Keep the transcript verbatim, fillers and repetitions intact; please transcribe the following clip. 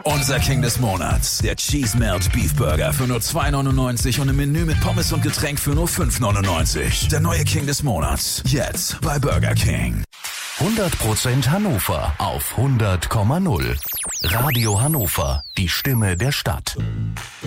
Unser King des Monats. Der Cheese Melt Beef Burger für nur zwei neunundneunzig und ein Menü mit Pommes und Getränk für nur fünf neunundneunzig. Der neue King des Monats. Jetzt bei Burger King. hundert Prozent Hannover auf hundert Komma null. Radio Hannover, die Stimme der Stadt.